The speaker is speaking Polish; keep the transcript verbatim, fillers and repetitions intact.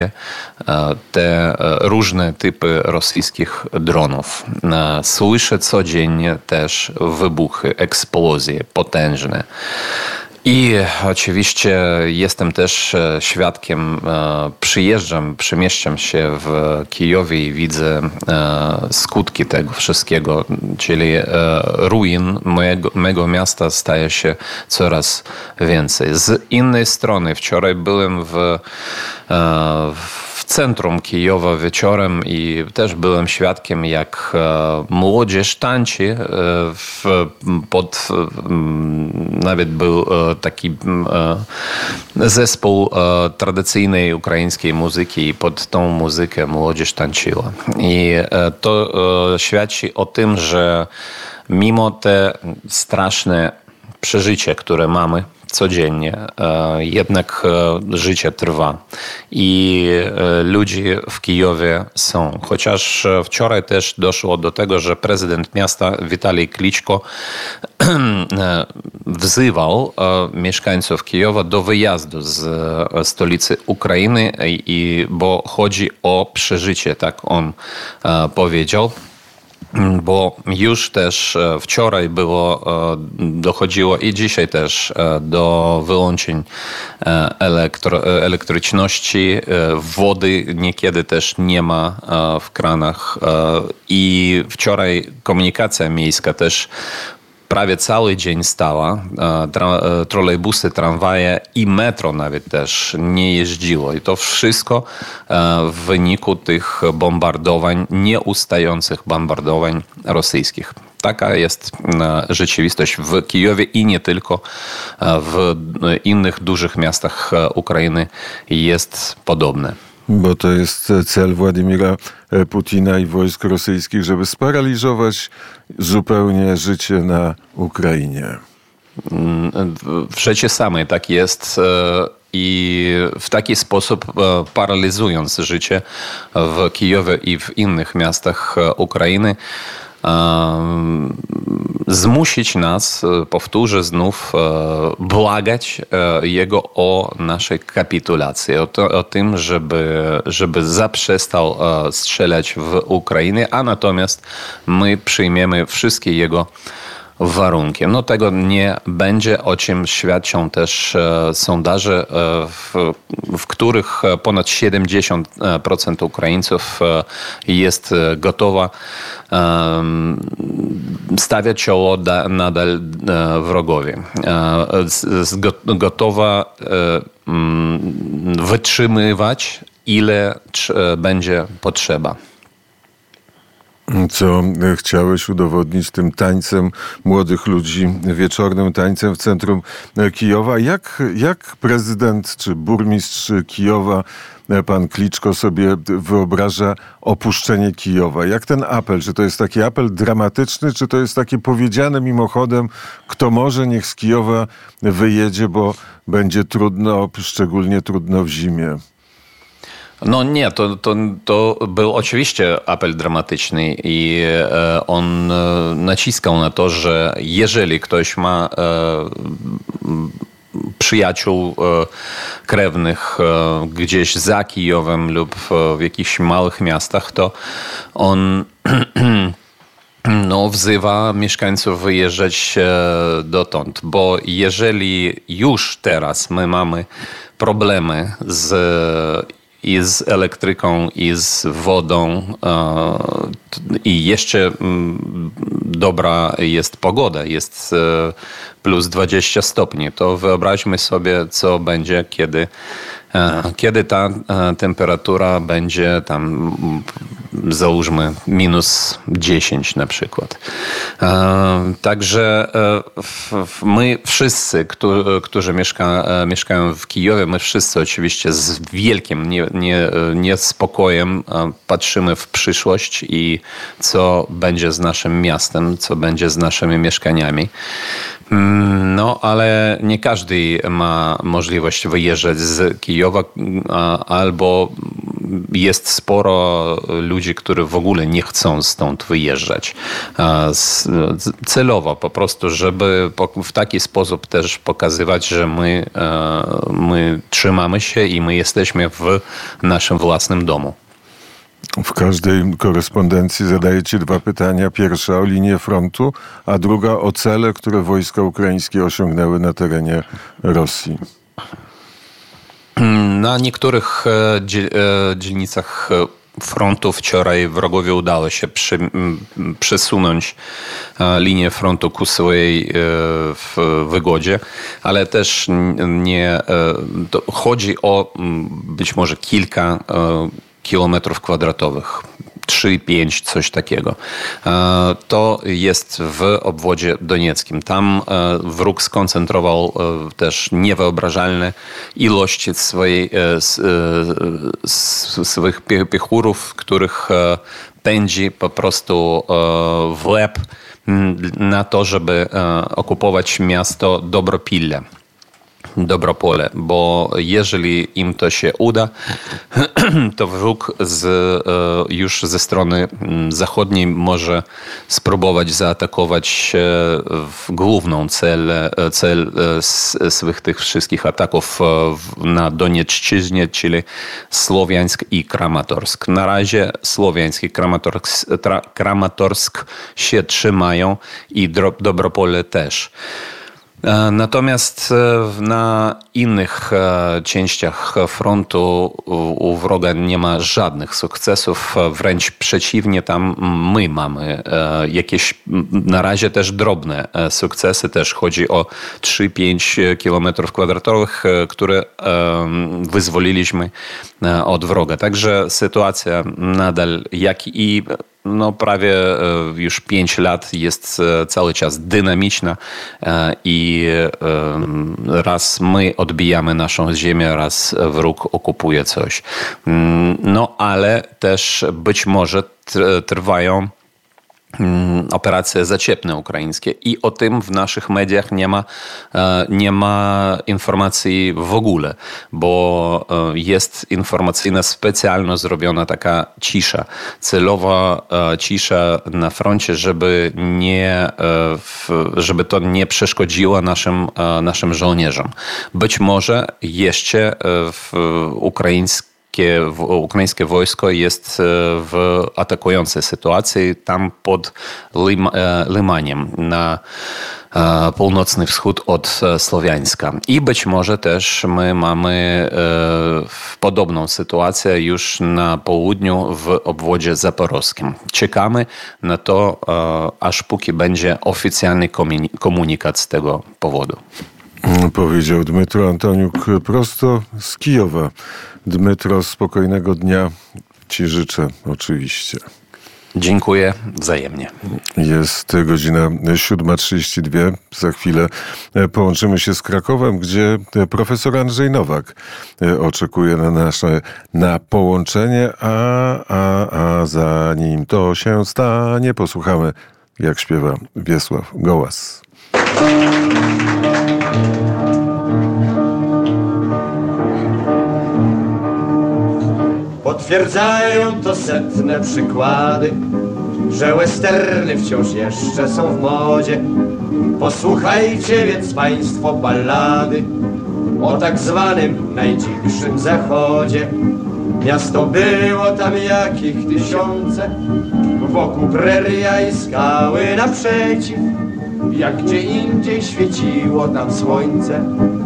te różne typy rosyjskich dronów. Słyszę codziennie też wybuchy, eksplozje potężne. I oczywiście jestem też świadkiem, przyjeżdżam, przemieszczam się w Kijowie i widzę skutki tego wszystkiego, czyli ruin mojego, mojego miasta staje się coraz więcej. Z innej strony wczoraj byłem w, w w centrum Kijowa wieczorem i też byłem świadkiem, jak młodzież tańczy. W, pod, nawet był taki zespół tradycyjnej ukraińskiej muzyki i pod tą muzykę młodzież tańczyła. I to świadczy o tym, że mimo te straszne przeżycia, które mamy codziennie, jednak życie trwa i ludzie w Kijowie są. Chociaż wczoraj też doszło do tego, że prezydent miasta Witalij Kliczko wzywał mieszkańców Kijowa do wyjazdu z stolicy Ukrainy, i, bo chodzi o przeżycie, tak on powiedział. Bo już też wczoraj było, dochodziło i dzisiaj też do wyłączeń elektro, elektryczności, wody niekiedy też nie ma w kranach i wczoraj komunikacja miejska też prawie cały dzień stała. Tra, trolejbusy, tramwaje i metro nawet też nie jeździło. I to wszystko w wyniku tych bombardowań, nieustających bombardowań rosyjskich. Taka jest rzeczywistość w Kijowie i nie tylko. W innych dużych miastach Ukrainy jest podobne. Bo to jest cel Władimira Putina i wojsk rosyjskich, żeby sparaliżować zupełnie życie na Ukrainie. W rzeczy samej tak jest i w taki sposób paraliżując życie w Kijowie i w innych miastach Ukrainy, zmusić nas, powtórzę znów, błagać jego o naszej kapitulacji, o, to, o tym, żeby, żeby zaprzestał strzelać w Ukrainie, a natomiast my przyjmiemy wszystkie jego warunki. No tego nie będzie, o czym świadczą też e, sondaże, e, w, w których ponad siedemdziesiąt procent Ukraińców e, jest gotowa e, stawiać czoło da, nadal e, wrogowi. E, z, go, gotowa e, wytrzymywać, ile e, będzie potrzeba. Co chciałeś udowodnić tym tańcem młodych ludzi, wieczornym tańcem w centrum Kijowa? Jak, jak prezydent czy burmistrz Kijowa, pan Kliczko, sobie wyobraża opuszczenie Kijowa? Jak ten apel? Czy to jest taki apel dramatyczny, czy to jest takie powiedziane mimochodem, kto może, niech z Kijowa wyjedzie, bo będzie trudno, szczególnie trudno w zimie? No nie, to, to, to był oczywiście apel dramatyczny i on naciskał na to, że jeżeli ktoś ma przyjaciół krewnych gdzieś za Kijowem lub w jakichś małych miastach, to on no, wzywa mieszkańców wyjeżdżać dotąd, bo jeżeli już teraz my mamy problemy z i z elektryką, i z wodą, i jeszcze dobra jest pogoda, jest plus dwadzieścia stopni, to wyobraźmy sobie, co będzie, kiedy, kiedy ta temperatura będzie tam, załóżmy, minus dziesięć na przykład. Także my wszyscy, którzy mieszka, mieszkają w Kijowie, my wszyscy oczywiście z wielkim nie, nie, niespokojem patrzymy w przyszłość i co będzie z naszym miastem, co będzie z naszymi mieszkaniami. No, ale nie każdy ma możliwość wyjeżdżać z Kijowa albo jest sporo ludzi, którzy w ogóle nie chcą stąd wyjeżdżać. Celowo po prostu, żeby w taki sposób też pokazywać, że my, my trzymamy się i my jesteśmy w naszym własnym domu. W każdej korespondencji zadaję ci dwa pytania. Pierwsza o linię frontu, a druga o cele, które wojska ukraińskie osiągnęły na terenie Rosji. Na niektórych dzielnicach frontu wczoraj wrogowi udało się przy, przesunąć linię frontu ku swojej wygodzie, ale też nie chodzi o być może kilka kilometrów kwadratowych. trzy pięć, coś takiego. To jest w obwodzie donieckim. Tam wróg skoncentrował też niewyobrażalne ilości swojej, swoich piechurów, których pędzi po prostu w łeb na to, żeby okupować miasto Dobropille. Dobropole, bo jeżeli im to się uda, to wróg z, już ze strony zachodniej może spróbować zaatakować w główną cel, cel swych tych wszystkich ataków na Doniecczyźnie, czyli Słowiańsk i Kramatorsk. Na razie Słowiańsk i Kramatorsk, Kramatorsk się trzymają i Dobropole też. Natomiast na innych częściach frontu u wroga nie ma żadnych sukcesów, wręcz przeciwnie, tam my mamy jakieś na razie też drobne sukcesy, też chodzi o trzy pięć kilometrów kwadratowych, które wyzwoliliśmy od wroga. Także sytuacja nadal, jak i no prawie już pięć lat jest cały czas dynamiczna i raz my odbijamy naszą ziemię, raz wróg okupuje coś. No ale też być może trwają operacje zaciepne ukraińskie i o tym w naszych mediach nie ma, nie ma informacji w ogóle, bo jest informacyjna specjalnie zrobiona taka cisza, celowa cisza na froncie, żeby, nie, żeby to nie przeszkodziło naszym, naszym żołnierzom. Być może jeszcze w ukraińskim Ukraińskie wojsko jest w atakującej sytuacji tam pod Lim, Limaniem na północny wschód od Słowiańska. I być może też my mamy podobną sytuację już na południu w obwodzie zaporowskim. Czekamy na to, aż póki będzie oficjalny komunikat z tego powodu. Powiedział Dmytro Antoniuk prosto z Kijowa. Dmytro, spokojnego dnia ci życzę oczywiście. Dziękuję wzajemnie. Jest godzina siódma trzydzieści dwa. Za chwilę połączymy się z Krakowem, gdzie profesor Andrzej Nowak oczekuje na nasze na połączenie, a, a, a zanim to się stanie, posłuchamy, jak śpiewa Wiesław Gołas. Potwierdzają to setne przykłady, że westerny wciąż jeszcze są w modzie. Posłuchajcie więc państwo ballady o tak zwanym najdzikszym zachodzie. Miasto było tam jakich tysiące, wokół preria i skały naprzeciw, jak gdzie indziej świeciło tam słońce.